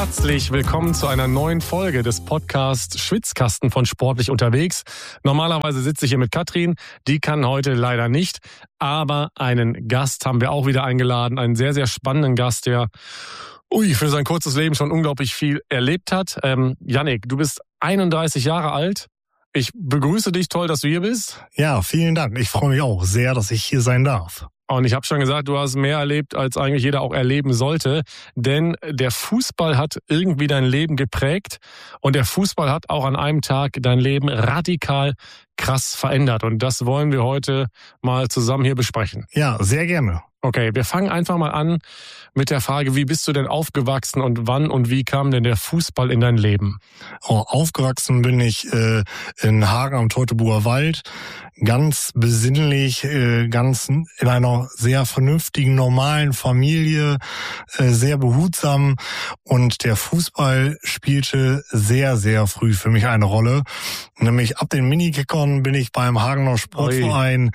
Herzlich willkommen zu einer neuen Folge des Podcasts Schwitzkasten von Sportlich unterwegs. Normalerweise sitze ich hier mit Katrin, die kann heute leider nicht, aber einen Gast haben wir auch wieder eingeladen, einen sehr, sehr spannenden Gast, der für sein kurzes Leben schon unglaublich viel erlebt hat. Yannick, du bist 31 Jahre alt. Ich begrüße dich, toll, dass du hier bist. Ja, vielen Dank. Ich freue mich auch sehr, dass ich hier sein darf. Und ich habe schon gesagt, du hast mehr erlebt, als eigentlich jeder auch erleben sollte. Denn der Fußball hat irgendwie dein Leben geprägt. Und der Fußball hat auch an einem Tag dein Leben radikal krass verändert. Und das wollen wir heute mal zusammen hier besprechen. Ja, sehr gerne. Okay, wir fangen einfach mal an mit der Frage, wie bist du denn aufgewachsen und wann und wie kam denn der Fußball in dein Leben? Aufgewachsen bin ich in Hagen am Teutoburger Wald, ganz besinnlich, ganz in einer sehr vernünftigen, normalen Familie, sehr behutsam, und der Fußball spielte sehr, sehr früh für mich eine Rolle. Nämlich ab den Minikickern bin ich beim Hagener Sportverein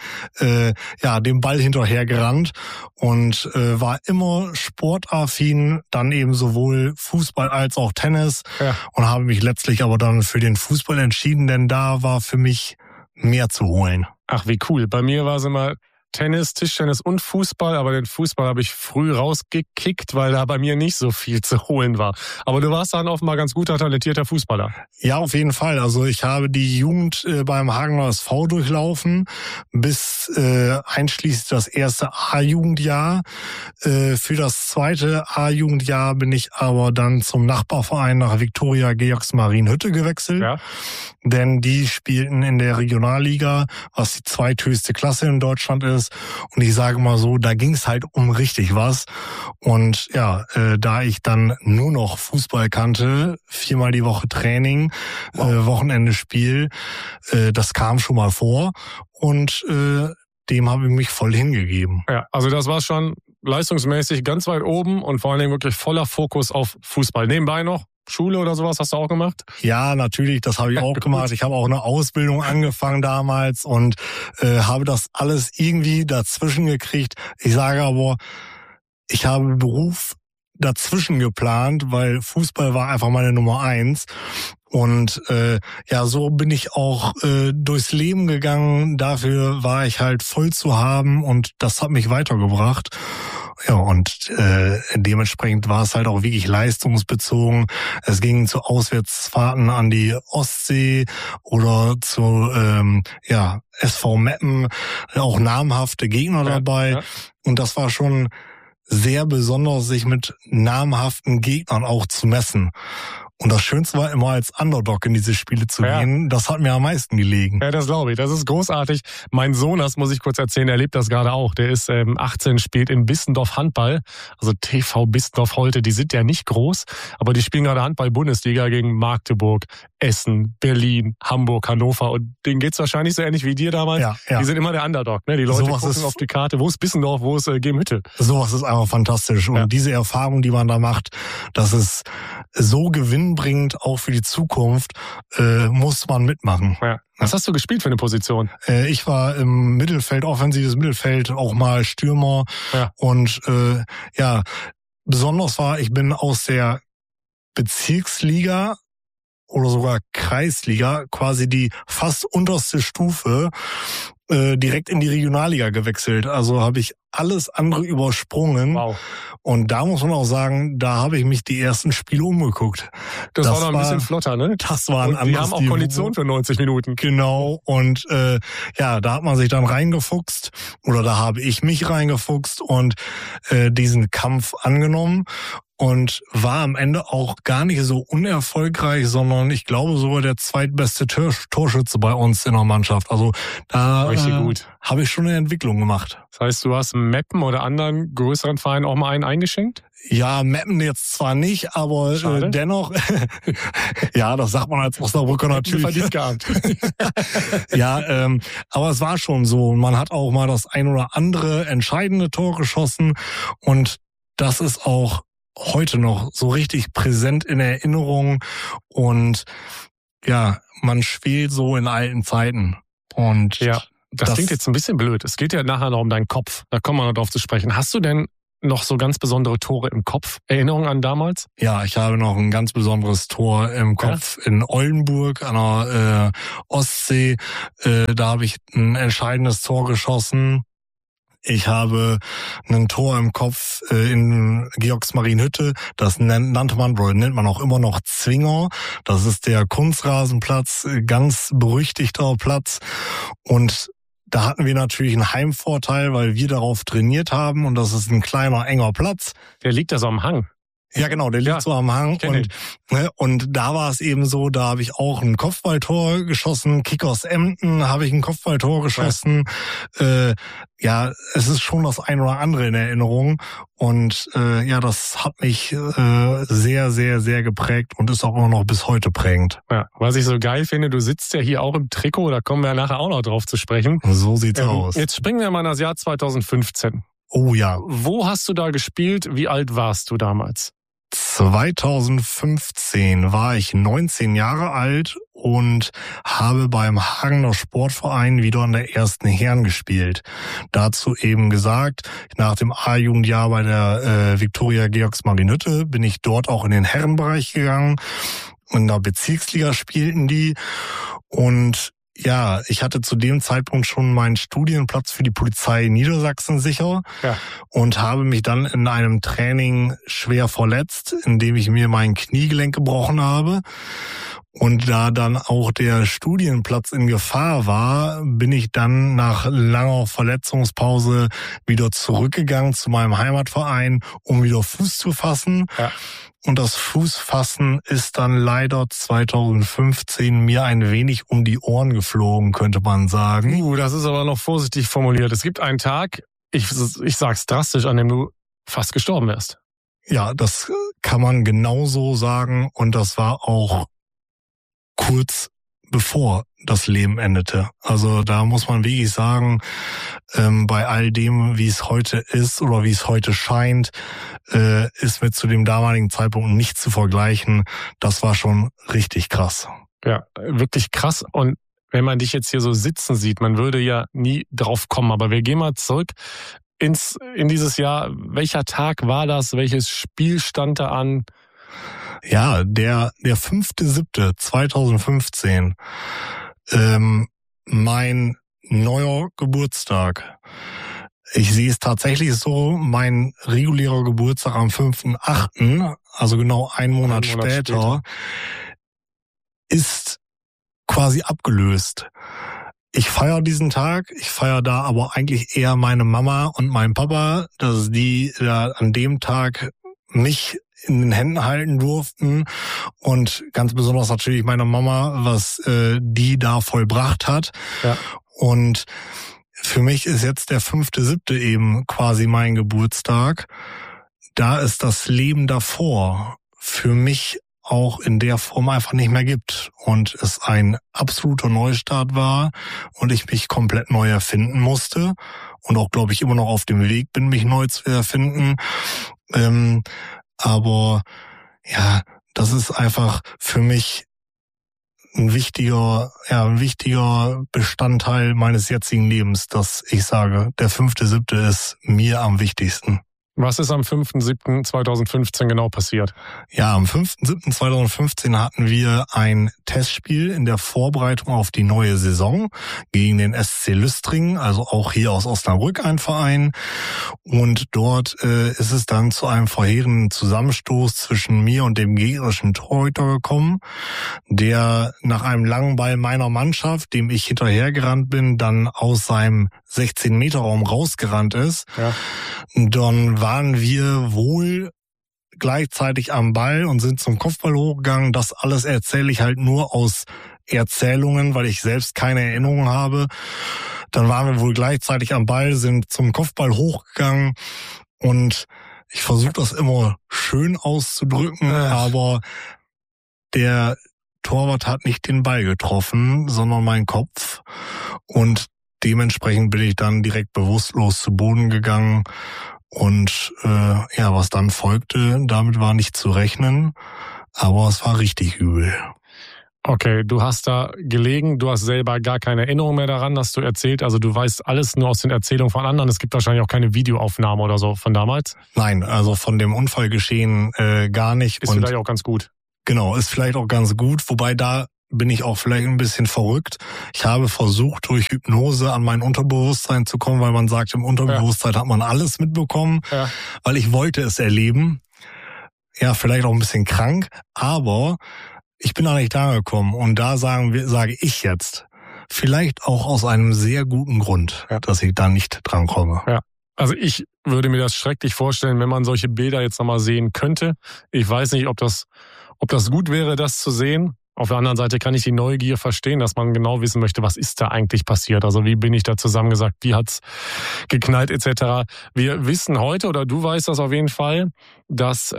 dem Ball hinterher gerannt und war immer sportaffin, dann eben sowohl Fußball als auch Tennis, und habe mich letztlich aber dann für den Fußball entschieden, denn da war für mich mehr zu holen. Ach, wie cool. Bei mir war es immer Tennis, Tischtennis und Fußball, aber den Fußball habe ich früh rausgekickt, weil da bei mir nicht so viel zu holen war. Aber du warst dann offenbar ganz guter, talentierter Fußballer. Ja, auf jeden Fall. Also ich habe die Jugend beim Hagener SV durchlaufen, bis einschließlich das erste A-Jugendjahr. Für das zweite A-Jugendjahr bin ich aber dann zum Nachbarverein nach Viktoria Georgsmarienhütte gewechselt. Ja. Denn die spielten in der Regionalliga, was die zweithöchste Klasse in Deutschland ist. Und ich sage mal so, da ging es halt um richtig was. Und ja, da ich dann nur noch Fußball kannte, 4-mal die Woche Training, Wochenende Spiel, das kam schon mal vor. Und dem habe ich mich voll hingegeben. Ja, also das war schon leistungsmäßig ganz weit oben und vor allen Dingen wirklich voller Fokus auf Fußball. Nebenbei noch Schule oder sowas hast du auch gemacht? Ja, natürlich, das habe ich auch gemacht. Ich habe auch eine Ausbildung angefangen damals und habe das alles irgendwie dazwischen gekriegt. Ich sage aber, ich habe Beruf dazwischen geplant, weil Fußball war einfach meine Nummer 1. Und so bin ich auch durchs Leben gegangen. Dafür war ich halt voll zu haben und das hat mich weitergebracht. Ja, und dementsprechend war es halt auch wirklich leistungsbezogen. Es ging zu Auswärtsfahrten an die Ostsee oder zu SV Meppen, auch namhafte Gegner dabei. Ja. Und das war schon sehr besonders, sich mit namhaften Gegnern auch zu messen. Und das Schönste war immer, als Underdog in diese Spiele zu gehen. Das hat mir am meisten gelegen. Ja, das glaube ich. Das ist großartig. Mein Sohn, das muss ich kurz erzählen, der erlebt das gerade auch. Der ist 18, spielt in Bissendorf Handball. Also TV Bissendorf Holte, die sind ja nicht groß, aber die spielen gerade Handball-Bundesliga gegen Magdeburg, Essen, Berlin, Hamburg, Hannover. Und denen geht's wahrscheinlich so ähnlich wie dir damals. Ja. Die sind immer der Underdog. Ne? Die Leute gucken auf die Karte. Wo ist Bissendorf, wo ist Gemhütte? Sowas ist einfach fantastisch. Und diese Erfahrung, die man da macht, das ist so gewinnbringend, auch für die Zukunft, muss man mitmachen. Ja. Was hast du gespielt für eine Position? Ich war im Mittelfeld, offensives Mittelfeld, auch mal Stürmer. Ja. Und besonders war, ich bin aus der Bezirksliga oder sogar Kreisliga, quasi die fast unterste Stufe, direkt in die Regionalliga gewechselt. Also habe ich alles andere übersprungen. Wow. Und da muss man auch sagen, da habe ich mich die ersten Spiele umgeguckt. Das war noch ein bisschen flotter, ne? Das war ein anderes Die haben auch Kondition für 90 Minuten. Genau. Und da hat man sich dann reingefuchst, oder da habe ich mich reingefuchst und diesen Kampf angenommen. Und war am Ende auch gar nicht so unerfolgreich, sondern ich glaube sogar der zweitbeste Torschütze bei uns in der Mannschaft. Also da habe ich schon eine Entwicklung gemacht. Das heißt, du hast Meppen oder anderen größeren Vereinen auch mal einen eingeschenkt? Ja, Meppen jetzt zwar nicht, aber dennoch, ja, das sagt man als Osnabrücker natürlich. Verdienst gehabt. Ja, aber es war schon so. Man hat auch mal das ein oder andere entscheidende Tor geschossen und das ist auch heute noch so richtig präsent in Erinnerung und ja, man spielt so in alten Zeiten. Und ja, das klingt jetzt ein bisschen blöd. Es geht ja nachher noch um deinen Kopf. Da kommen wir noch drauf zu sprechen. Hast du denn noch so ganz besondere Tore im Kopf? Erinnerung an damals? Ja, ich habe noch ein ganz besonderes Tor im Kopf in Oldenburg an der Ostsee. Da habe ich ein entscheidendes Tor geschossen. Ich habe ein Tor im Kopf in Georgsmarienhütte. Das nennt man auch immer noch Zwinger. Das ist der Kunstrasenplatz, ganz berüchtigter Platz. Und da hatten wir natürlich einen Heimvorteil, weil wir darauf trainiert haben. Und das ist ein kleiner, enger Platz. Der liegt da so am Hang. Ja, genau, der liegt so am Hang. Und da war es eben so, da habe ich auch ein Kopfballtor geschossen. Kickers Emden habe ich ein Kopfballtor geschossen. Ja, es ist schon das ein oder andere in Erinnerung. Und das hat mich sehr, sehr, sehr geprägt und ist auch immer noch bis heute prägend. Ja, was ich so geil finde, du sitzt ja hier auch im Trikot, da kommen wir ja nachher auch noch drauf zu sprechen. So sieht's aus. Jetzt springen wir mal in das Jahr 2015. Oh ja. Wo hast du da gespielt? Wie alt warst du damals? 2015 war ich 19 Jahre alt und habe beim Hagener Sportverein wieder in der ersten Herren gespielt. Dazu eben gesagt, nach dem A-Jugendjahr bei der Viktoria Georgsmarienhütte bin ich dort auch in den Herrenbereich gegangen. In der Bezirksliga spielten die und ja, ich hatte zu dem Zeitpunkt schon meinen Studienplatz für die Polizei Niedersachsen sicher und habe mich dann in einem Training schwer verletzt, indem ich mir mein Kniegelenk gebrochen habe. Und da dann auch der Studienplatz in Gefahr war, bin ich dann nach langer Verletzungspause wieder zurückgegangen zu meinem Heimatverein, um wieder Fuß zu fassen. Ja. Und das Fußfassen ist dann leider 2015 mir ein wenig um die Ohren geflogen, könnte man sagen. Das ist aber noch vorsichtig formuliert. Es gibt einen Tag, ich sag's drastisch, an dem du fast gestorben wärst. Ja, das kann man genauso sagen. Und das war auch kurz bevor das Leben endete. Also da muss man wirklich sagen, bei all dem, wie es heute ist oder wie es heute scheint, ist mit zu dem damaligen Zeitpunkt nicht zu vergleichen. Das war schon richtig krass. Ja, wirklich krass. Und wenn man dich jetzt hier so sitzen sieht, man würde ja nie drauf kommen. Aber wir gehen mal zurück in dieses Jahr. Welcher Tag war das? Welches Spiel stand da an? Ja, der 5.7.2015, mein neuer Geburtstag. Ich sehe es tatsächlich so, mein regulärer Geburtstag am 5.8., also genau einen Monat später, ist quasi abgelöst. Ich feiere diesen Tag, ich feiere da aber eigentlich eher meine Mama und meinen Papa, dass die da an dem Tag mich in den Händen halten durften und ganz besonders natürlich meine Mama, was die da vollbracht hat. Ja. Und für mich ist jetzt der 5.7. eben quasi mein Geburtstag. Da es das Leben davor für mich auch in der Form einfach nicht mehr gibt und es ein absoluter Neustart war und ich mich komplett neu erfinden musste und auch, glaube ich, immer noch auf dem Weg bin, mich neu zu erfinden. Aber ja, das ist einfach für mich ein wichtiger Bestandteil meines jetzigen Lebens, dass ich sage, der 5.7. ist mir am wichtigsten. Was ist am 5.7.2015 genau passiert? Ja, am 5.7.2015 hatten wir ein Testspiel in der Vorbereitung auf die neue Saison gegen den SC Lüstringen, also auch hier aus Osnabrück ein Verein. Und dort ist es dann zu einem verheerenden Zusammenstoß zwischen mir und dem gegnerischen Torhüter gekommen, der nach einem langen Ball meiner Mannschaft, dem ich hinterhergerannt bin, dann aus seinem 16-Meter-Raum rausgerannt ist. Ja. Dann waren wir wohl gleichzeitig am Ball und sind zum Kopfball hochgegangen. Das alles erzähle ich halt nur aus Erzählungen, weil ich selbst keine Erinnerung habe. Dann waren wir wohl gleichzeitig am Ball, sind zum Kopfball hochgegangen und ich versuche das immer schön auszudrücken, aber der Torwart hat nicht den Ball getroffen, sondern meinen Kopf und dementsprechend bin ich dann direkt bewusstlos zu Boden gegangen und was dann folgte, damit war nicht zu rechnen, aber es war richtig übel. Okay, du hast da gelegen, du hast selber gar keine Erinnerung mehr daran, hast du erzählt. Also du weißt alles nur aus den Erzählungen von anderen. Es gibt wahrscheinlich auch keine Videoaufnahme oder so von damals. Nein, also von dem Unfallgeschehen gar nicht. Ist vielleicht auch ganz gut. Genau, ist vielleicht auch ganz gut. Wobei da bin ich auch vielleicht ein bisschen verrückt. Ich habe versucht, durch Hypnose an mein Unterbewusstsein zu kommen, weil man sagt, im Unterbewusstsein hat man alles mitbekommen, weil ich wollte es erleben. Ja, vielleicht auch ein bisschen krank, aber ich bin da nicht da gekommen. Und da sage ich jetzt, vielleicht auch aus einem sehr guten Grund, dass ich da nicht dran komme. Ja. Also ich würde mir das schrecklich vorstellen, wenn man solche Bilder jetzt nochmal sehen könnte. Ich weiß nicht, ob das gut wäre, das zu sehen. Auf der anderen Seite kann ich die Neugier verstehen, dass man genau wissen möchte, was ist da eigentlich passiert? Also wie bin ich da zusammengesackt, wie hat's geknallt etc. Wir wissen heute, oder du weißt das auf jeden Fall, dass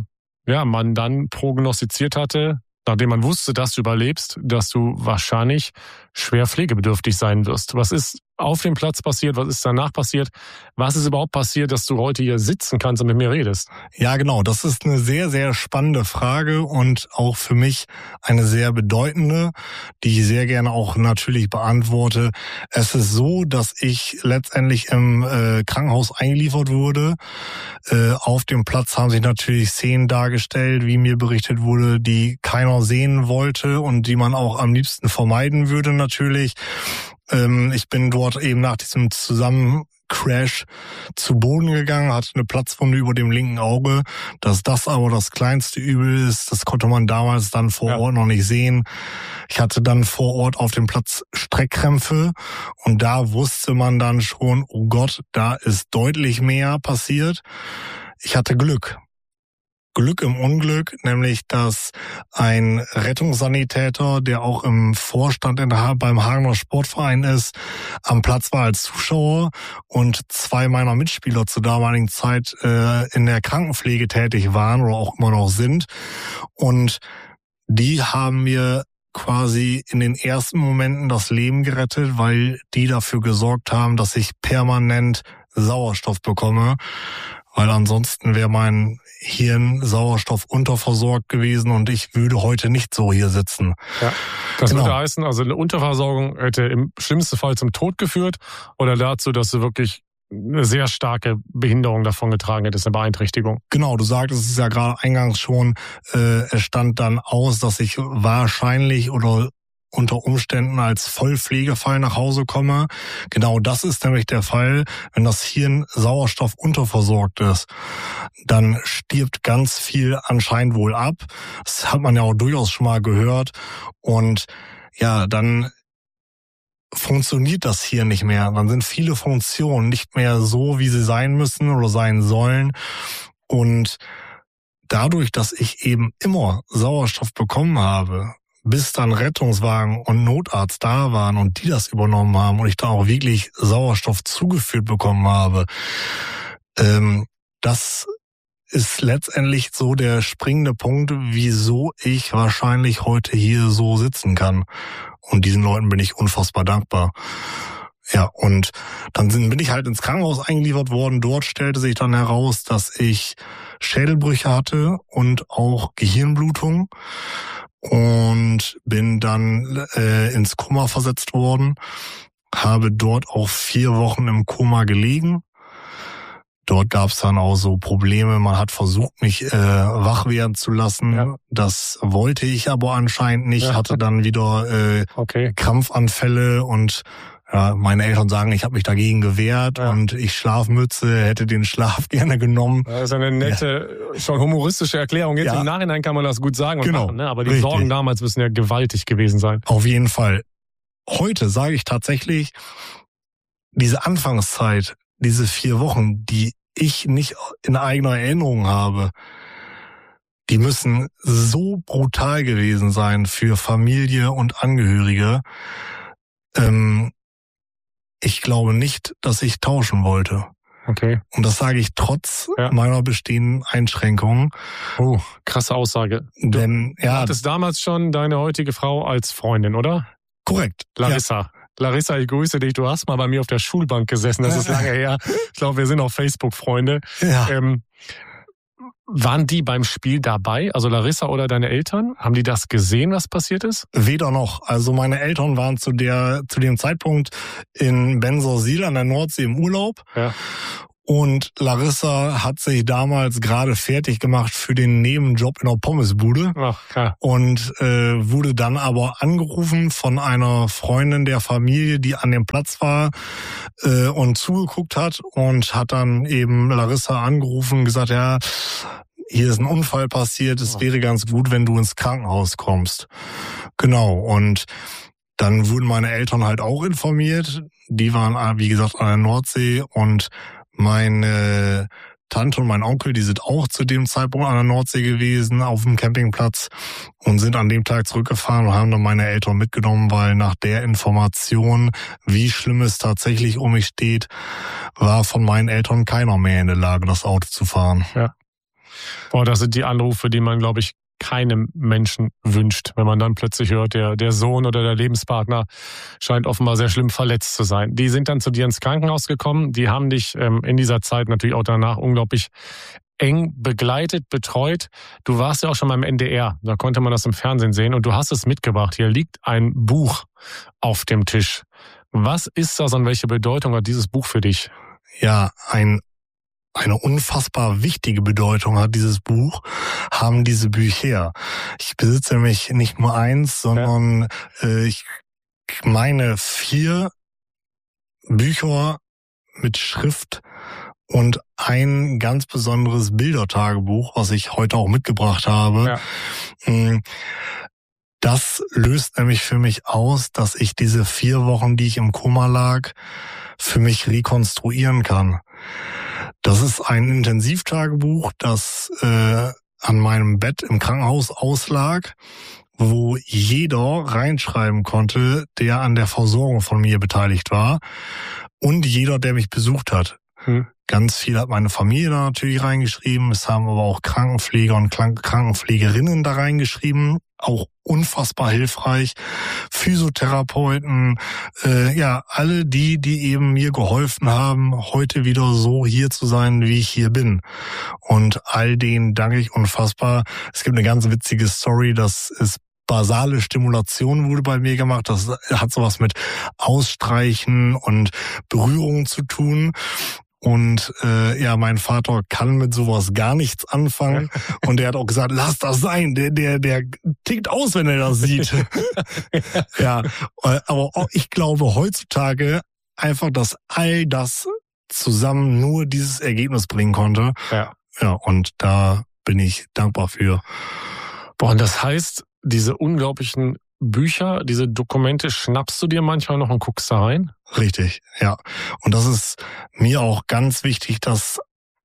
man dann prognostiziert hatte, nachdem man wusste, dass du überlebst, dass du wahrscheinlich schwer pflegebedürftig sein wirst. Was ist auf dem Platz passiert? Was ist danach passiert? Was ist überhaupt passiert, dass du heute hier sitzen kannst und mit mir redest? Ja, genau. Das ist eine sehr, sehr spannende Frage und auch für mich eine sehr bedeutende, die ich sehr gerne auch natürlich beantworte. Es ist so, dass ich letztendlich im Krankenhaus eingeliefert wurde. Auf dem Platz haben sich natürlich Szenen dargestellt, wie mir berichtet wurde, die keiner sehen wollte und die man auch am liebsten vermeiden würde natürlich. Ich bin dort eben nach diesem Zusammencrash zu Boden gegangen, hatte eine Platzwunde über dem linken Auge. Dass das aber das kleinste Übel ist, das konnte man damals dann vor Ort noch nicht sehen. Ich hatte dann vor Ort auf dem Platz Streckkrämpfe und da wusste man dann schon, oh Gott, da ist deutlich mehr passiert. Ich hatte Glück im Unglück, nämlich dass ein Rettungssanitäter, der auch im Vorstand beim Hagener Sportverein ist, am Platz war als Zuschauer und 2 meiner Mitspieler zur damaligen Zeit in der Krankenpflege tätig waren oder auch immer noch sind. Und die haben mir quasi in den ersten Momenten das Leben gerettet, weil die dafür gesorgt haben, dass ich permanent Sauerstoff bekomme. Weil ansonsten wäre mein Hirn Sauerstoff unterversorgt gewesen und ich würde heute nicht so hier sitzen. Ja, das würde heißen, also eine Unterversorgung hätte im schlimmsten Fall zum Tod geführt oder dazu, dass du wirklich eine sehr starke Behinderung davon getragen hättest, eine Beeinträchtigung. Genau, du sagtest es ja gerade eingangs schon, es stand dann aus, dass ich wahrscheinlich oder unter Umständen als Vollpflegefall nach Hause komme. Genau das ist nämlich der Fall, wenn das Hirn Sauerstoff unterversorgt ist. Dann stirbt ganz viel anscheinend wohl ab. Das hat man ja auch durchaus schon mal gehört. Und ja, dann funktioniert das Hirn nicht mehr. Dann sind viele Funktionen nicht mehr so, wie sie sein müssen oder sein sollen. Und dadurch, dass ich eben immer Sauerstoff bekommen habe, bis dann Rettungswagen und Notarzt da waren und die das übernommen haben und ich da auch wirklich Sauerstoff zugeführt bekommen habe, das ist letztendlich so der springende Punkt, wieso ich wahrscheinlich heute hier so sitzen kann. Und diesen Leuten bin ich unfassbar dankbar. Ja, und dann bin ich halt ins Krankenhaus eingeliefert worden. Dort stellte sich dann heraus, dass ich Schädelbrüche hatte und auch Gehirnblutung. Und bin dann ins Koma versetzt worden, habe dort auch 4 Wochen im Koma gelegen. Dort gab es dann auch so Probleme, man hat versucht, mich wach werden zu lassen. Ja. Das wollte ich aber anscheinend nicht, hatte dann wieder Krampfanfälle und ja, meine Eltern sagen, ich habe mich dagegen gewehrt und ich Schlafmütze, hätte den Schlaf gerne genommen. Das ist eine nette, schon humoristische Erklärung. Jetzt im Nachhinein kann man das gut sagen und machen, ne? Aber die Sorgen damals müssen ja gewaltig gewesen sein. Auf jeden Fall. Heute sage ich tatsächlich, diese Anfangszeit, diese 4 Wochen, die ich nicht in eigener Erinnerung habe, die müssen so brutal gewesen sein für Familie und Angehörige. Ich glaube nicht, dass ich tauschen wollte. Okay. Und das sage ich trotz meiner bestehenden Einschränkungen. Oh, krasse Aussage. Du hattest damals schon deine heutige Frau als Freundin, oder? Korrekt. Larissa. Ja. Larissa, ich grüße dich. Du hast mal bei mir auf der Schulbank gesessen. Das ist lange her. Ich glaube, wir sind auch Facebook-Freunde. Ja. Waren die beim Spiel dabei? Also Larissa oder deine Eltern? Haben die das gesehen, was passiert ist? Weder noch. Also meine Eltern waren zu dem Zeitpunkt in Bensersiel an der Nordsee im Urlaub. Ja. Und Larissa hat sich damals gerade fertig gemacht für den Nebenjob in der Pommesbude. Ach, ja. Und wurde dann aber angerufen von einer Freundin der Familie, die an dem Platz war und zugeguckt hat, und hat dann eben Larissa angerufen und gesagt, ja, hier ist ein Unfall passiert, es wäre ganz gut, wenn du ins Krankenhaus kommst. Genau, und dann wurden meine Eltern halt auch informiert. Die waren, wie gesagt, an der Nordsee, und meine Tante und mein Onkel, die sind auch zu dem Zeitpunkt an der Nordsee gewesen, auf dem Campingplatz, und sind an dem Tag zurückgefahren und haben dann meine Eltern mitgenommen, weil nach der Information, wie schlimm es tatsächlich um mich steht, war von meinen Eltern keiner mehr in der Lage, das Auto zu fahren. Ja. Boah, das sind die Anrufe, die man, glaube ich, keinem Menschen wünscht, wenn man dann plötzlich hört, der Sohn oder der Lebenspartner scheint offenbar sehr schlimm verletzt zu sein. Die sind dann zu dir ins Krankenhaus gekommen, die haben dich in dieser Zeit natürlich auch danach unglaublich eng begleitet, betreut. Du warst ja auch schon beim NDR, da konnte man das im Fernsehen sehen, und du hast es mitgebracht. Hier liegt ein Buch auf dem Tisch. Was ist das und welche Bedeutung hat dieses Buch für dich? Ja, eine unfassbar wichtige Bedeutung hat dieses Buch, haben diese Bücher. Ich besitze nämlich nicht nur eins, sondern ich meine 4 Bücher mit Schrift und ein ganz besonderes Bildertagebuch, was ich heute auch mitgebracht habe. Ja. Das löst nämlich für mich aus, dass ich diese 4 Wochen, die ich im Koma lag, für mich rekonstruieren kann. Das ist ein Intensivtagebuch, das an meinem Bett im Krankenhaus auslag, wo jeder reinschreiben konnte, der an der Versorgung von mir beteiligt war, und jeder, der mich besucht hat. Ganz viel hat meine Familie da natürlich reingeschrieben, es haben aber auch Krankenpfleger und Krankenpflegerinnen da reingeschrieben, auch unfassbar hilfreich, Physiotherapeuten, alle die eben mir geholfen haben, heute wieder so hier zu sein, wie ich hier bin. Und all denen danke ich unfassbar. Es gibt eine ganz witzige Story, das ist basale Stimulation wurde bei mir gemacht. Das hat sowas mit Ausstreichen und Berührung zu tun. Und mein Vater kann mit sowas gar nichts anfangen. Und er hat auch gesagt, lass das sein. Der tickt aus, wenn er das sieht. Ja, aber ich glaube heutzutage einfach, dass all das zusammen nur dieses Ergebnis bringen konnte. Ja, und da bin ich dankbar für. Boah, und das heißt, diese unglaublichen Bücher, diese Dokumente schnappst du dir manchmal noch und guckst da rein? Richtig, ja. Und das ist mir auch ganz wichtig, das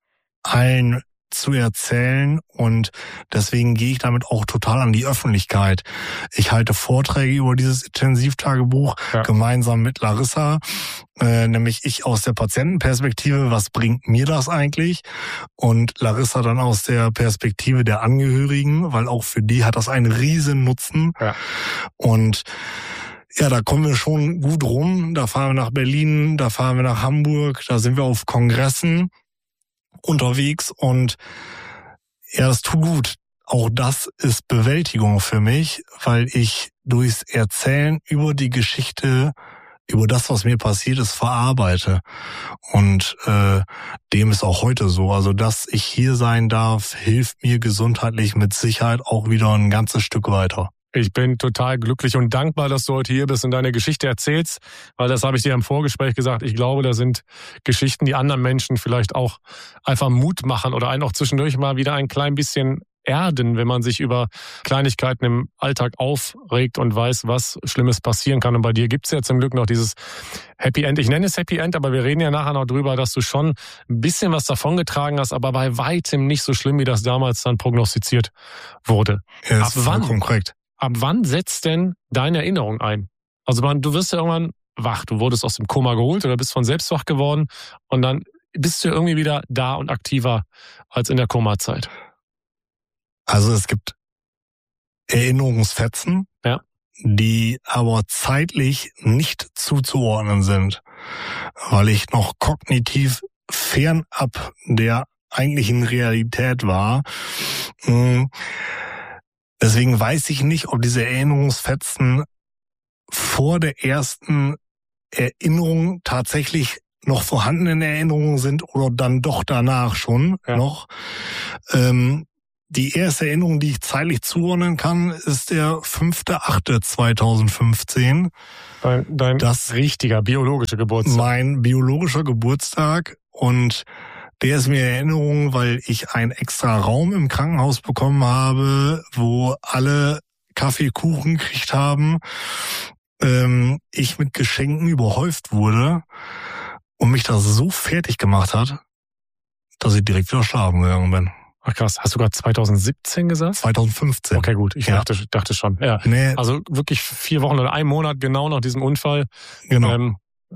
allen zu erzählen, und deswegen gehe ich damit auch total an die Öffentlichkeit. Ich halte Vorträge über dieses Intensivtagebuch gemeinsam mit Larissa, nämlich ich aus der Patientenperspektive, was bringt mir das eigentlich? Und Larissa dann aus der Perspektive der Angehörigen, weil auch für die hat das einen riesen Nutzen. Ja. Und ja, da kommen wir schon gut rum. Da fahren wir nach Berlin, da fahren wir nach Hamburg, da sind wir auf Kongressen unterwegs, und ja, das tut gut. Auch das ist Bewältigung für mich, weil ich durchs Erzählen über die Geschichte, über das, was mir passiert ist, verarbeite. Und dem ist auch heute so. Also, dass ich hier sein darf, hilft mir gesundheitlich mit Sicherheit auch wieder ein ganzes Stück weiter. Ich bin total glücklich und dankbar, dass du heute hier bist und deine Geschichte erzählst, weil das habe ich dir im Vorgespräch gesagt. Ich glaube, da sind Geschichten, die anderen Menschen vielleicht auch einfach Mut machen oder einen auch zwischendurch mal wieder ein klein bisschen erden, wenn man sich über Kleinigkeiten im Alltag aufregt und weiß, was Schlimmes passieren kann. Und bei dir gibt's ja zum Glück noch dieses Happy End. Ich nenne es Happy End, aber wir reden ja nachher noch drüber, dass du schon ein bisschen was davongetragen hast, aber bei weitem nicht so schlimm, wie das damals dann prognostiziert wurde. Ja, das ist vollkommen korrekt. Ab wann setzt denn deine Erinnerung ein? Also du wirst ja irgendwann wach. Du wurdest aus dem Koma geholt oder bist von selbst wach geworden, und dann bist du irgendwie wieder da und aktiver als in der Komazeit. Also es gibt Erinnerungsfetzen, die aber zeitlich nicht zuzuordnen sind, weil ich noch kognitiv fernab der eigentlichen Realität war. Deswegen weiß ich nicht, ob diese Erinnerungsfetzen vor der ersten Erinnerung tatsächlich noch vorhandenen Erinnerungen sind oder dann doch danach schon noch. Die erste Erinnerung, die ich zeitlich zuordnen kann, ist der 5.8.2015. Dein richtiger biologischer Geburtstag. Mein biologischer Geburtstag, und der ist mir in Erinnerung, weil ich einen extra Raum im Krankenhaus bekommen habe, wo alle Kaffee, Kuchen gekriegt haben, ich mit Geschenken überhäuft wurde und mich das so fertig gemacht hat, dass ich direkt wieder schlafen gegangen bin. Ach krass, hast du gerade 2017 gesagt? 2015. Okay, gut, ich dachte schon. Ja. Nee. Also wirklich 4 Wochen oder 1 Monat genau nach diesem Unfall. Genau.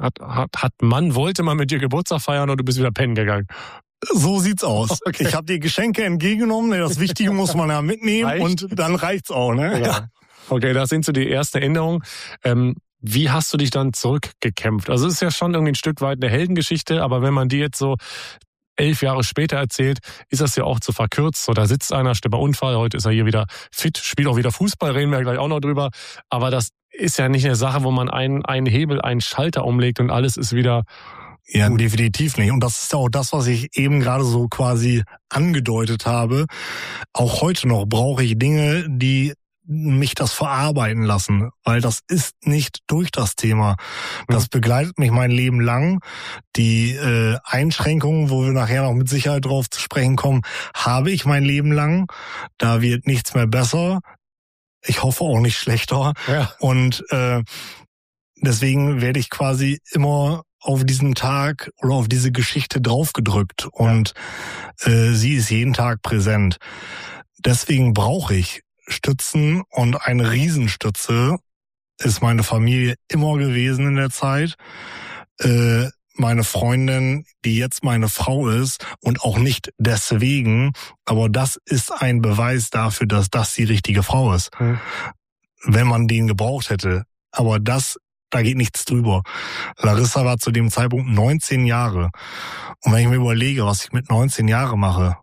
Wollte man mit dir Geburtstag feiern und du bist wieder pennen gegangen. So sieht's aus. Okay. Ich habe die Geschenke entgegengenommen, das Wichtige muss man ja mitnehmen. Reicht. Und dann reicht's auch, ne? Ja. Okay, das sind so die ersten Erinnerungen. Wie hast du dich dann zurückgekämpft? Also es ist ja schon irgendwie ein Stück weit eine Heldengeschichte, aber wenn man die jetzt so 11 Jahre später erzählt, ist das ja auch zu verkürzt. So, da sitzt einer, stirbt bei Unfall, heute ist er hier wieder fit, spielt auch wieder Fußball, reden wir gleich auch noch drüber. Aber das ist ja nicht eine Sache, wo man einen Hebel, einen Schalter umlegt und alles ist wieder... Ja, definitiv nicht. Und das ist ja auch das, was ich eben gerade so quasi angedeutet habe. Auch heute noch brauche ich Dinge, die mich das verarbeiten lassen, weil das ist nicht durch das Thema. Das begleitet mich mein Leben lang. Die Einschränkungen, wo wir nachher noch mit Sicherheit drauf zu sprechen kommen, habe ich mein Leben lang. Da wird nichts mehr besser. Ich hoffe auch nicht schlechter. Ja. Und deswegen werde ich quasi immer auf diesen Tag oder auf diese Geschichte draufgedrückt. Und sie ist jeden Tag präsent. Deswegen brauche ich Stützen, und eine Riesenstütze ist meine Familie immer gewesen in der Zeit. Meine Freundin, die jetzt meine Frau ist, und auch nicht deswegen, aber das ist ein Beweis dafür, dass das die richtige Frau ist. Wenn man den gebraucht hätte. Aber da geht nichts drüber. Larissa war zu dem Zeitpunkt 19 Jahre. Und wenn ich mir überlege, was ich mit 19 Jahren mache,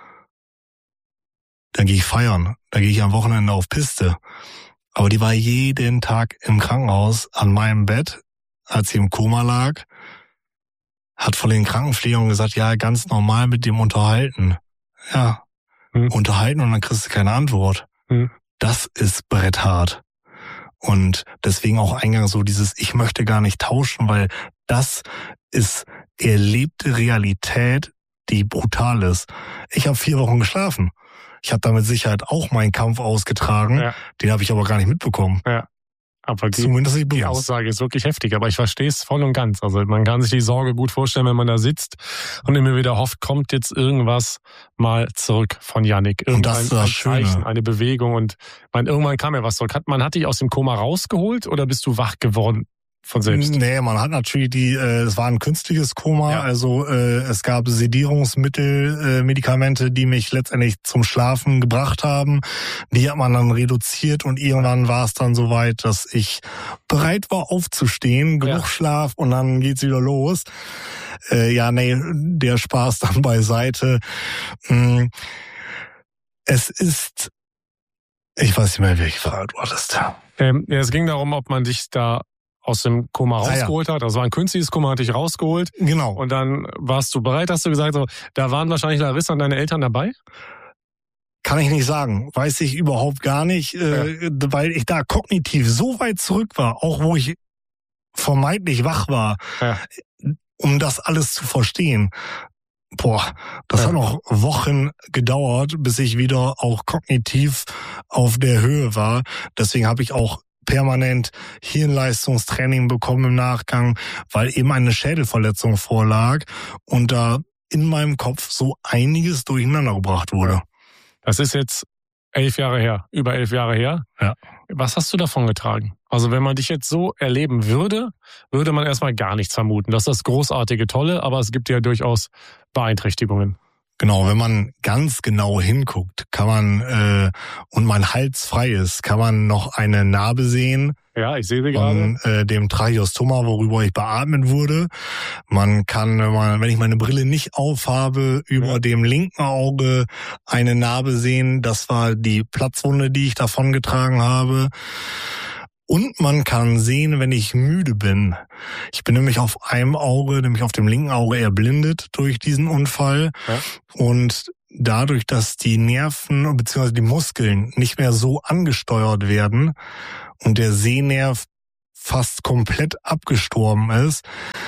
dann gehe ich feiern, da gehe ich am Wochenende auf Piste. Aber die war jeden Tag im Krankenhaus an meinem Bett, als sie im Koma lag, hat von den Krankenpflegern gesagt, ja, ganz normal mit dem unterhalten. Ja, unterhalten und dann kriegst du keine Antwort. Das ist bretthart. Und deswegen auch eingangs so dieses, ich möchte gar nicht tauschen, weil das ist erlebte Realität, die brutal ist. Ich habe 4 Wochen geschlafen. Ich habe da mit Sicherheit auch meinen Kampf ausgetragen. Ja. Den habe ich aber gar nicht mitbekommen. Ja. Aber zumindest nicht bewusst. Die Aussage ist wirklich heftig, aber ich verstehe es voll und ganz. Also man kann sich die Sorge gut vorstellen, wenn man da sitzt und immer wieder hofft, kommt jetzt irgendwas mal zurück von Yannick. Und das ist das Schöne. Zeichen, eine Bewegung, und irgendwann kam ja was zurück. Hat dich aus dem Koma rausgeholt oder bist du wach geworden? Von selbst? Nee, man hat natürlich es war ein künstliches Koma, ja. Also es gab Sedierungsmittel, Medikamente, die mich letztendlich zum Schlafen gebracht haben. Die hat man dann reduziert und irgendwann war es dann soweit, dass ich bereit war aufzustehen, genug Schlaf, und dann geht's wieder los. Der Spaß dann beiseite. Es ist, ich weiß nicht mehr, welche Frage du hattest. Es ging darum, ob man dich da aus dem Koma rausgeholt hat. Das war ein künstliches Koma, hat dich rausgeholt. Genau. Und dann warst du bereit, hast du gesagt. So, da waren wahrscheinlich Larissa und deine Eltern dabei? Kann ich nicht sagen. Weiß ich überhaupt gar nicht, weil ich da kognitiv so weit zurück war, auch wo ich vermeintlich wach war, um das alles zu verstehen. Das hat noch Wochen gedauert, bis ich wieder auch kognitiv auf der Höhe war. Deswegen habe ich auch permanent Hirnleistungstraining bekommen im Nachgang, weil eben eine Schädelverletzung vorlag und da in meinem Kopf so einiges durcheinander gebracht wurde. Das ist jetzt 11 Jahre her, über 11 Jahre her. Ja. Was hast du davon getragen? Also wenn man dich jetzt so erleben würde, würde man erstmal gar nichts vermuten. Das ist das großartige Tolle, aber es gibt ja durchaus Beeinträchtigungen. Genau, wenn man ganz genau hinguckt, kann man, und mein Hals frei ist, kann man noch eine Narbe sehen. Ja, ich sehe sie gerade. Von dem Tracheostoma, worüber ich beatmet wurde. Man kann, wenn ich meine Brille nicht aufhabe, über dem linken Auge eine Narbe sehen. Das war die Platzwunde, die ich davongetragen habe. Und man kann sehen, wenn ich müde bin. Ich bin nämlich auf einem Auge, nämlich auf dem linken Auge, erblindet durch diesen Unfall. Ja. Und dadurch, dass die Nerven bzw. die Muskeln nicht mehr so angesteuert werden und der Sehnerv fast komplett abgestorben ist,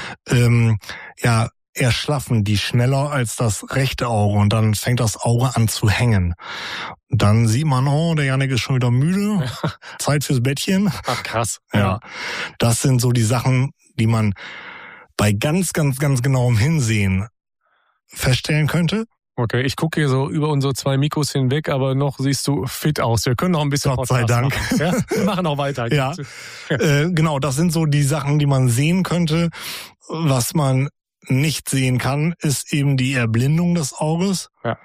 erschlaffen die schneller als das rechte Auge und dann fängt das Auge an zu hängen. Und dann sieht man, der Jannik ist schon wieder müde, Zeit fürs Bettchen. Ach krass. Ja, das sind so die Sachen, die man bei ganz, ganz, ganz genauem Hinsehen feststellen könnte. Okay, ich gucke hier so über unsere 2 Mikros hinweg, aber noch siehst du fit aus. Wir können noch ein bisschen Gott sei Dank. Machen. Ja? Wir machen auch weiter. Ja, genau, das sind so die Sachen, die man sehen könnte. Was man nicht sehen kann, ist eben die Erblindung des Auges. Ja.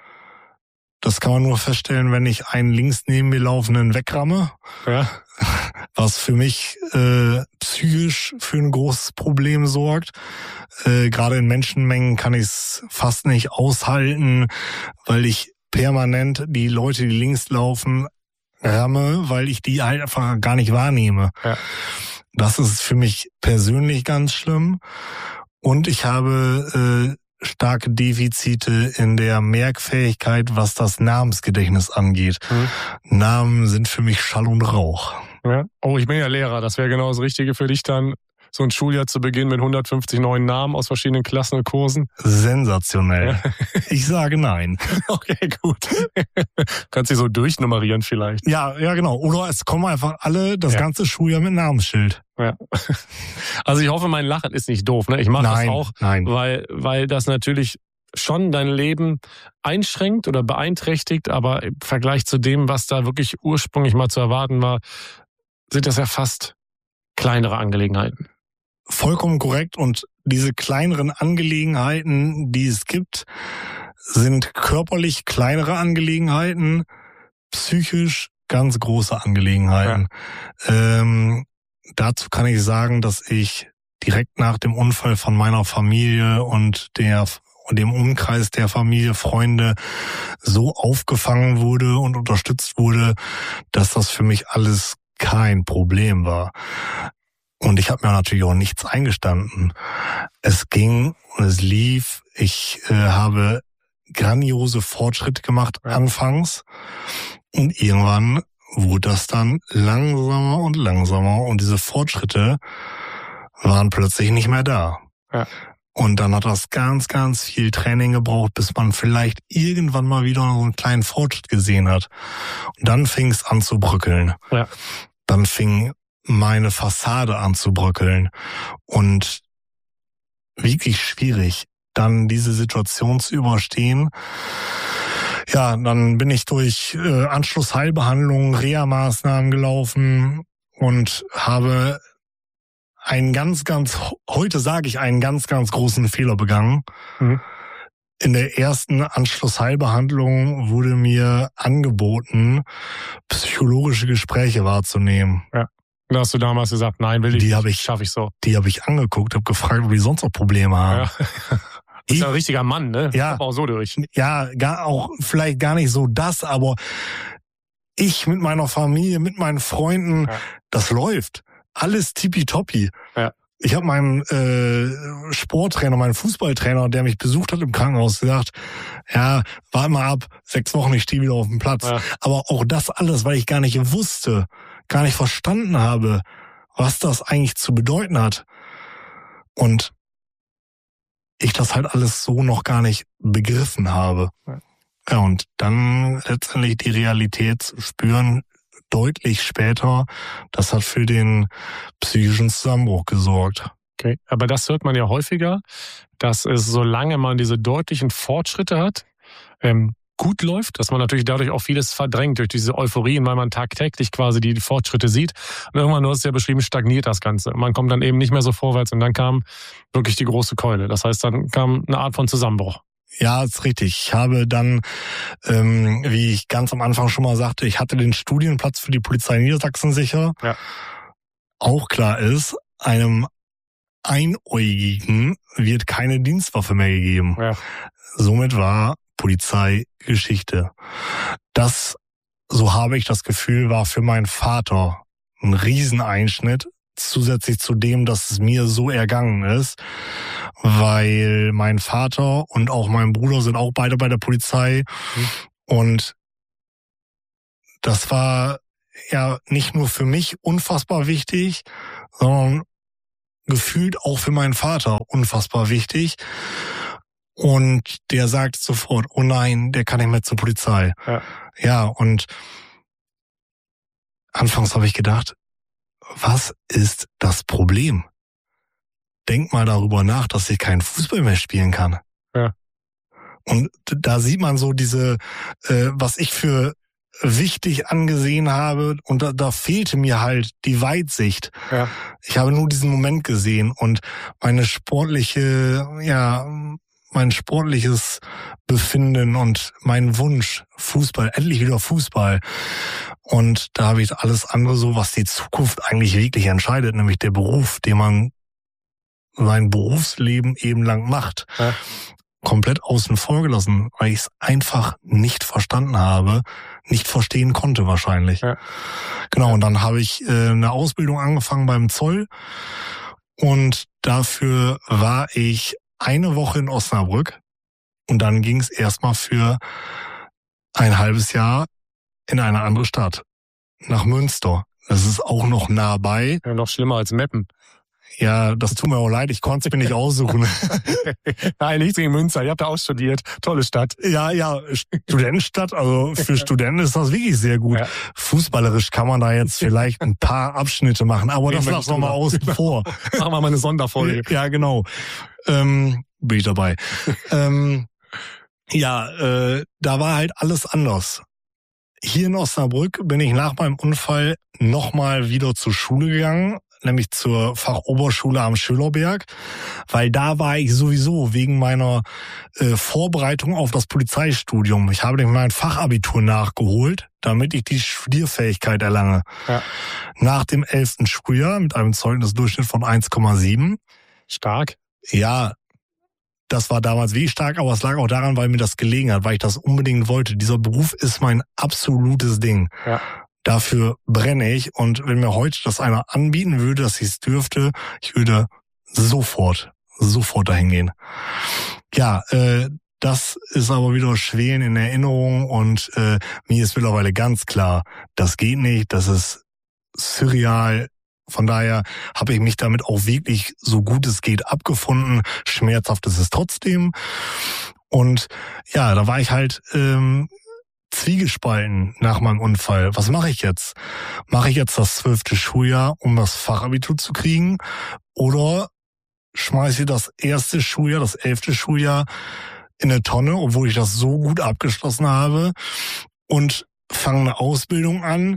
Das kann man nur feststellen, wenn ich einen links neben mir laufenden wegramme. Ja. Was für mich psychisch für ein großes Problem sorgt. Gerade in Menschenmengen kann ich es fast nicht aushalten, weil ich permanent die Leute, die links laufen, ramme, weil ich die halt einfach gar nicht wahrnehme. Ja. Das ist für mich persönlich ganz schlimm. Und ich habe starke Defizite in der Merkfähigkeit, was das Namensgedächtnis angeht. Namen sind für mich Schall und Rauch. Ja. Oh, ich bin ja Lehrer. Das wäre genau das Richtige für dich dann, so ein Schuljahr zu beginnen mit 150 neuen Namen aus verschiedenen Klassen und Kursen. Sensationell. Ja. Ich sage nein. Okay, gut. Kannst du so durchnummerieren vielleicht. Ja, genau. Oder es kommen einfach alle das ganze Schuljahr mit Namensschild. Ja. Also ich hoffe, mein Lachen ist nicht doof. Ne? Ich mache das auch, weil das natürlich schon dein Leben einschränkt oder beeinträchtigt, aber im Vergleich zu dem, was da wirklich ursprünglich mal zu erwarten war, sind das ja fast kleinere Angelegenheiten. Vollkommen korrekt. Und diese kleineren Angelegenheiten, die es gibt, sind körperlich kleinere Angelegenheiten, psychisch ganz große Angelegenheiten. Ja. Dazu kann ich sagen, dass ich direkt nach dem Unfall von meiner Familie und dem Umkreis der Familie, Freunde so aufgefangen wurde und unterstützt wurde, dass das für mich alles kein Problem war. Und ich habe mir natürlich auch nichts eingestanden. Es ging und es lief. Ich habe grandiose Fortschritte gemacht anfangs. Und irgendwann wurde das dann langsamer und langsamer. Und diese Fortschritte waren plötzlich nicht mehr da. Ja. Und dann hat das ganz, ganz viel Training gebraucht, bis man vielleicht irgendwann mal wieder so einen kleinen Fortschritt gesehen hat. Und dann fing es an zu bröckeln. Ja. Dann fing meine Fassade an zu bröckeln. Und wirklich schwierig, dann diese Situation zu überstehen. Ja, dann bin ich durch Anschlussheilbehandlungen, Reha-Maßnahmen gelaufen und habe heute sage ich, einen ganz, ganz großen Fehler begangen. Mhm. In der ersten Anschlussheilbehandlung wurde mir angeboten, psychologische Gespräche wahrzunehmen. Ja. Da hast du damals gesagt, nein, schaffe ich so. Die habe ich angeguckt, habe gefragt, ob die sonst noch Probleme haben. Ja. Du bist ja ein richtiger Mann, ne? Ja. Auch so durch. Ja, vielleicht gar nicht so das, aber ich mit meiner Familie, mit meinen Freunden, das läuft. Alles tippitoppi. Ja. Ich habe meinem Sporttrainer, meinem Fußballtrainer, der mich besucht hat im Krankenhaus, gesagt, ja, warte mal ab, 6 Wochen, ich stehe wieder auf dem Platz. Ja. Aber auch das alles, weil ich gar nicht wusste, gar nicht verstanden habe, was das eigentlich zu bedeuten hat. Und ich das halt alles so noch gar nicht begriffen habe. Ja, und dann letztendlich die Realität zu spüren, deutlich später, das hat für den psychischen Zusammenbruch gesorgt. Okay, aber das hört man ja häufiger, dass es, solange man diese deutlichen Fortschritte hat, gut läuft, dass man natürlich dadurch auch vieles verdrängt durch diese Euphorien, weil man tagtäglich quasi die Fortschritte sieht. Und irgendwann, du hast es ja beschrieben, stagniert das Ganze. Man kommt dann eben nicht mehr so vorwärts und dann kam wirklich die große Keule. Das heißt, dann kam eine Art von Zusammenbruch. Ja, ist richtig. Ich habe dann, wie ich ganz am Anfang schon mal sagte, ich hatte den Studienplatz für die Polizei Niedersachsen sicher. Ja. Auch klar ist, einem Einäugigen wird keine Dienstwaffe mehr gegeben. Ja. Somit war Polizei Geschichte. Das, so habe ich das Gefühl, war für meinen Vater ein Rieseneinschnitt, zusätzlich zu dem, dass es mir so ergangen ist, weil mein Vater und auch mein Bruder sind auch beide bei der Polizei und das war ja nicht nur für mich unfassbar wichtig, sondern gefühlt auch für meinen Vater unfassbar wichtig. Und der sagt sofort, oh nein, der kann nicht mehr zur Polizei. Ja, und anfangs habe ich gedacht, was ist das Problem? Denk mal darüber nach, dass ich keinen Fußball mehr spielen kann. Ja. Und da sieht man so diese, was ich für wichtig angesehen habe, und da fehlte mir halt die Weitsicht. Ja. Ich habe nur diesen Moment gesehen und mein sportliches Befinden und mein Wunsch, Fußball, endlich wieder Fußball. Und da habe ich alles andere so, was die Zukunft eigentlich wirklich entscheidet, nämlich der Beruf, den man sein Berufsleben eben lang macht, komplett außen vor gelassen, weil ich es einfach nicht verstanden habe, nicht verstehen konnte wahrscheinlich. Ja. Genau, und dann habe ich eine Ausbildung angefangen beim Zoll und dafür war ich eine Woche in Osnabrück und dann ging es erstmal für ein halbes Jahr in eine andere Stadt, nach Münster. Das ist auch noch nah bei. Ja, noch schlimmer als Meppen. Ja, das tut mir auch leid, ich konnte es mir nicht aussuchen. Nein, nichts gegen Münster, ihr habt da auch studiert. Tolle Stadt. Ja, Studentenstadt, also für Studenten ist das wirklich sehr gut. Ja. Fußballerisch kann man da jetzt vielleicht ein paar Abschnitte machen, aber das lassen wir mal außen vor. Machen wir mal eine Sonderfolge. Ja, genau. Bin ich dabei. Da war halt alles anders. Hier in Osnabrück bin ich nach meinem Unfall nochmal wieder zur Schule gegangen, nämlich zur Fachoberschule am Schölerberg, weil da war ich sowieso wegen meiner Vorbereitung auf das Polizeistudium. Ich habe nämlich mein Fachabitur nachgeholt, damit ich die Studierfähigkeit erlange. Ja. Nach dem 11. Schuljahr mit einem Zeugnisdurchschnitt von 1,7. Stark. Ja, das war damals wie stark, aber es lag auch daran, weil mir das gelegen hat, weil ich das unbedingt wollte. Dieser Beruf ist mein absolutes Ding. Ja. Dafür brenne ich, und wenn mir heute das einer anbieten würde, dass ich es dürfte, ich würde sofort dahin gehen. Ja, das ist aber wieder Schwelen in Erinnerung, und mir ist mittlerweile ganz klar, das geht nicht, das ist surreal. Von daher habe ich mich damit auch wirklich so gut es geht abgefunden. Schmerzhaft ist es trotzdem. Und ja, da war ich halt zwiegespalten nach meinem Unfall. Was mache ich jetzt? Mache ich jetzt das 12. Schuljahr, um das Fachabitur zu kriegen? Oder schmeiße ich das erste Schuljahr, das 11. Schuljahr in eine Tonne, obwohl ich das so gut abgeschlossen habe, und fange eine Ausbildung an?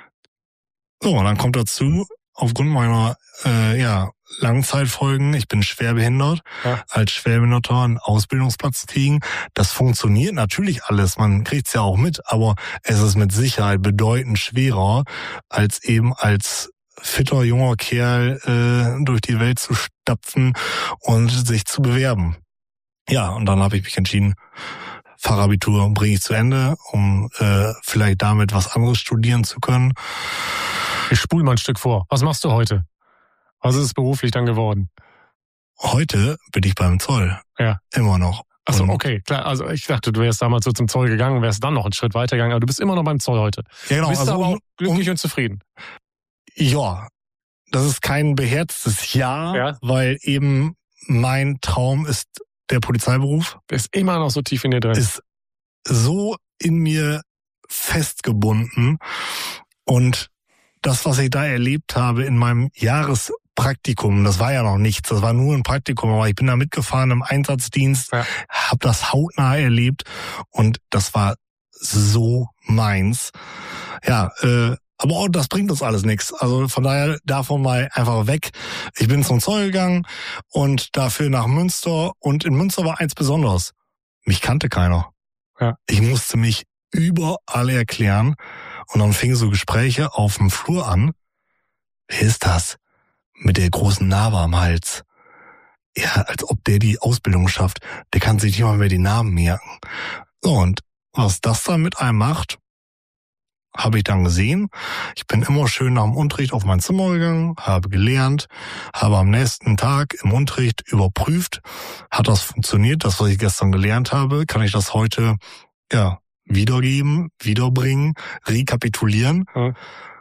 So, und dann kommt dazu, aufgrund meiner Langzeitfolgen, ich bin schwerbehindert, als Schwerbehinderter einen Ausbildungsplatz kriegen. Das funktioniert natürlich alles, man kriegt's ja auch mit, aber es ist mit Sicherheit bedeutend schwerer, als eben als fitter junger Kerl durch die Welt zu stapfen und sich zu bewerben. Ja, und dann habe ich mich entschieden, Fachabitur bringe ich zu Ende, um vielleicht damit was anderes studieren zu können. Ich spule mal ein Stück vor. Was machst du heute? Was ist es beruflich dann geworden? Heute bin ich beim Zoll. Ja. Immer noch. Achso, okay, klar. Also ich dachte, du wärst damals so zum Zoll gegangen, wärst dann noch einen Schritt weiter gegangen, aber du bist immer noch beim Zoll heute. Ja, genau. Du bist aber auch glücklich und zufrieden. Ja, das ist kein beherztes Ja, weil eben mein Traum ist der Polizeiberuf. Ist immer noch so tief in dir drin. Ist so in mir festgebunden, und das, was ich da erlebt habe in meinem Jahrespraktikum, das war ja noch nichts, das war nur ein Praktikum, aber ich bin da mitgefahren im Einsatzdienst, habe das hautnah erlebt, und das war so meins. Ja, aber auch das bringt uns alles nichts. Also von daher davon mal einfach weg. Ich bin zum Zoll gegangen und dafür nach Münster, und in Münster war eins besonders. mich kannte keiner. Ja. Ich musste mich überall erklären und dann fingen so Gespräche auf dem Flur an. Wer ist das? Mit der großen Narbe am Hals. Ja, als ob der die Ausbildung schafft. Der kann sich nicht mal mehr die Namen merken. So, und was das dann mit einem macht, habe ich dann gesehen. Ich bin immer schön nach dem Unterricht auf mein Zimmer gegangen, habe gelernt, habe am nächsten Tag im Unterricht überprüft, hat das funktioniert, das, was ich gestern gelernt habe, kann ich das heute wiedergeben, wiederbringen, rekapitulieren. Mhm.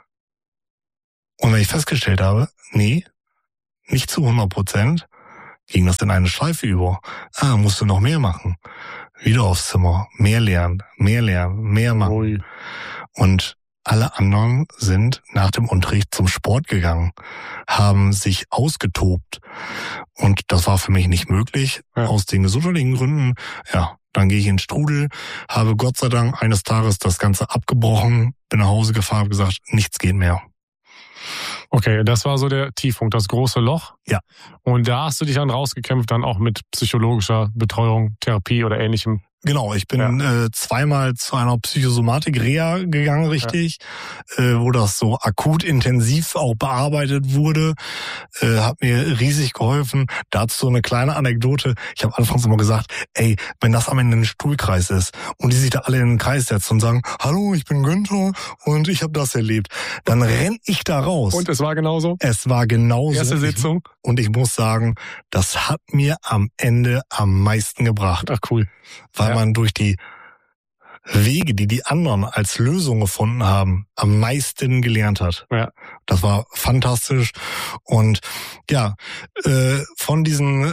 Und wenn ich festgestellt habe, nee, nicht zu 100%, ging das in eine Schleife über. Musst du noch mehr machen. Wieder aufs Zimmer, mehr lernen, mehr machen. Ui. Und alle anderen sind nach dem Unterricht zum Sport gegangen, haben sich ausgetobt. Und das war für mich nicht möglich, aus den gesundheitlichen Gründen. Ja, dann gehe ich in den Strudel, habe Gott sei Dank eines Tages das Ganze abgebrochen, bin nach Hause gefahren, habe gesagt, nichts geht mehr. Okay, das war so der Tiefpunkt, das große Loch. Ja. Und da hast du dich dann rausgekämpft, dann auch mit psychologischer Betreuung, Therapie oder Ähnlichem. Genau, ich bin zweimal zu einer Psychosomatik-Reha gegangen, richtig, wo das so akut intensiv auch bearbeitet wurde, hat mir riesig geholfen. Dazu so eine kleine Anekdote. Ich habe anfangs immer gesagt, wenn das am Ende ein Stuhlkreis ist und die sich da alle in den Kreis setzen und sagen, hallo, ich bin Günther und ich habe das erlebt, dann renn ich da raus. Und es war genauso? Es war genauso. Erste Sitzung? Und ich muss sagen, das hat mir am Ende am meisten gebracht. Ach cool. Weil man durch die Wege, die die anderen als Lösung gefunden haben, am meisten gelernt hat. Ja. Das war fantastisch. Und ja, von diesen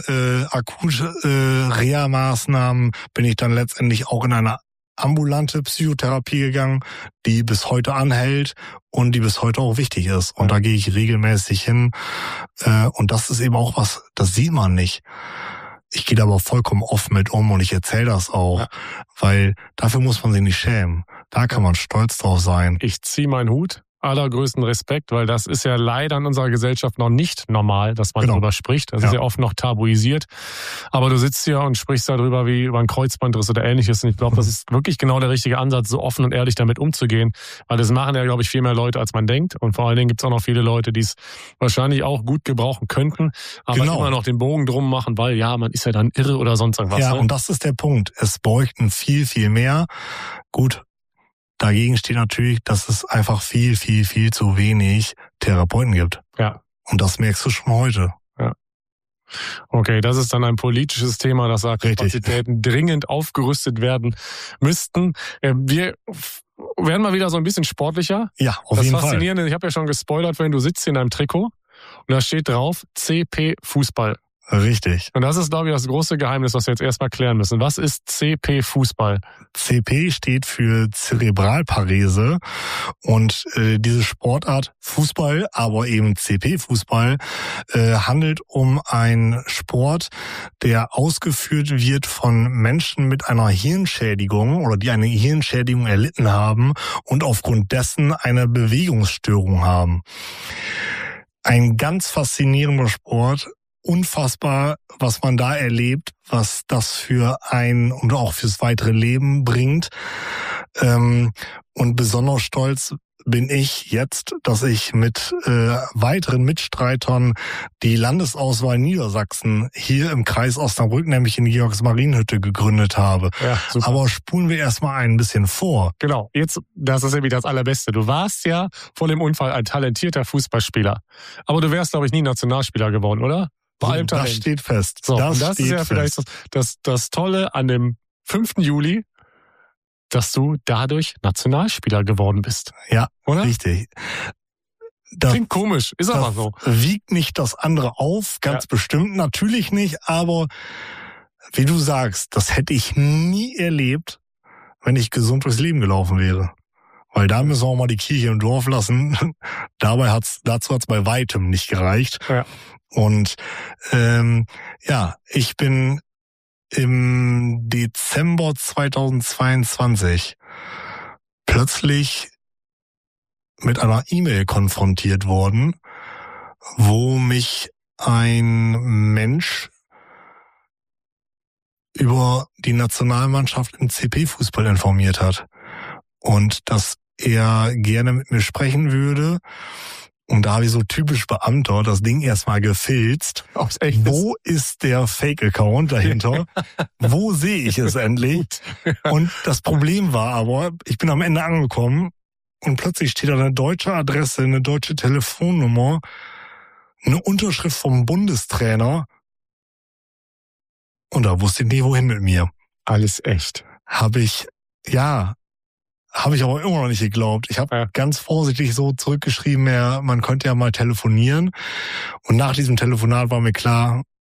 Akut-Reha-Maßnahmen bin ich dann letztendlich auch in eine ambulante Psychotherapie gegangen, die bis heute anhält und die bis heute auch wichtig ist. Und da gehe ich regelmäßig hin. Und das ist eben auch was, das sieht man nicht. Ich gehe da aber vollkommen offen mit um und ich erzähle das auch, weil dafür muss man sich nicht schämen. Da kann man stolz drauf sein. Ich ziehe meinen Hut. Allergrößten Respekt, weil das ist ja leider in unserer Gesellschaft noch nicht normal, dass man darüber spricht. Das ist ja oft noch tabuisiert. Aber du sitzt hier und sprichst darüber wie über einen Kreuzbandriss oder Ähnliches. Und ich glaube, das ist wirklich genau der richtige Ansatz, so offen und ehrlich damit umzugehen. Weil das machen ja, glaube ich, viel mehr Leute, als man denkt. Und vor allen Dingen gibt es auch noch viele Leute, die es wahrscheinlich auch gut gebrauchen könnten, aber immer noch den Bogen drum machen, weil man ist ja dann irre oder sonst irgendwas. Ja, ne? Und das ist der Punkt. Es bräuchten viel, viel mehr. Gut. Dagegen steht natürlich, dass es einfach viel, viel, viel zu wenig Therapeuten gibt. Ja. Und das merkst du schon heute. Ja. Okay, das ist dann ein politisches Thema, dass Kapazitäten dringend aufgerüstet werden müssten. Wir werden mal wieder so ein bisschen sportlicher. Ja, auf jeden Fall. Das Faszinierende, ich habe ja schon gespoilert, wenn du sitzt hier in einem Trikot und da steht drauf CP Fußball. Richtig. Und das ist, glaube ich, das große Geheimnis, was wir jetzt erstmal klären müssen. Was ist CP Fußball? CP steht für Zerebralparese und diese Sportart Fußball, aber eben CP Fußball, handelt um einen Sport, der ausgeführt wird von Menschen mit einer Hirnschädigung oder die eine Hirnschädigung erlitten haben und aufgrund dessen eine Bewegungsstörung haben. Ein ganz faszinierender Sport. Unfassbar, was man da erlebt, was das für ein und auch fürs weitere Leben bringt. Und besonders stolz bin ich jetzt, dass ich mit weiteren Mitstreitern die Landesauswahl Niedersachsen hier im Kreis Osnabrück, nämlich in Georgsmarienhütte, gegründet habe. Ja, super. Aber spulen wir erstmal ein bisschen vor. Genau, jetzt, das ist nämlich das Allerbeste. Du warst ja vor dem Unfall ein talentierter Fußballspieler. Aber du wärst, glaube ich, nie Nationalspieler geworden, oder? Bei allem Talent. Das steht fest. So, das ist ja vielleicht das Tolle an dem 5. Juli, dass du dadurch Nationalspieler geworden bist. Ja, oder? Richtig. Klingt komisch, ist aber so. Wiegt nicht das andere auf, ganz bestimmt natürlich nicht, aber wie du sagst, das hätte ich nie erlebt, wenn ich gesund durchs Leben gelaufen wäre. Weil da müssen wir auch mal die Kirche im Dorf lassen. Dazu hat's bei weitem nicht gereicht. Ja. Und ich bin im Dezember 2022 plötzlich mit einer E-Mail konfrontiert worden, wo mich ein Mensch über die Nationalmannschaft im CP-Fußball informiert hat. Und dass er gerne mit mir sprechen würde. Und da habe ich so typisch Beamter das Ding erstmal gefilzt. Wo ist der Fake-Account dahinter? Wo sehe ich es endlich? Und das Problem war aber, ich bin am Ende angekommen und plötzlich steht da eine deutsche Adresse, eine deutsche Telefonnummer, eine Unterschrift vom Bundestrainer. Und da wusste ich nie, wohin mit mir. Alles echt. Habe ich aber immer noch nicht geglaubt. Ich habe ganz vorsichtig so zurückgeschrieben, man könnte ja mal telefonieren. Und nach diesem Telefonat war mir klar,